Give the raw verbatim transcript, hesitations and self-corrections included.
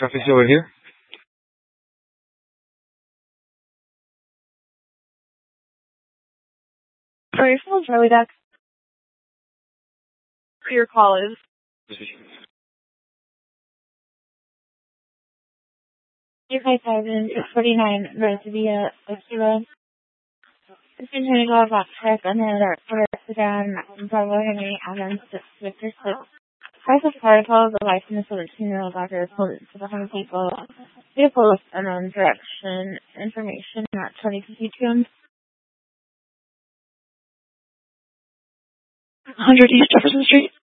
Traffic's over here. Sorry, full Charlie Duck. Your call is. five thousand six forty-nine Residua Ocular. Continuing to go back check on the alert for Sudan, Bravo Henry Adams, Victor six. Price of article, the life and the seventeen-year-old doctor pulled into the home people. Vehicle with unknown direction. Information at twenty fifty-two. one hundred East Jefferson Street.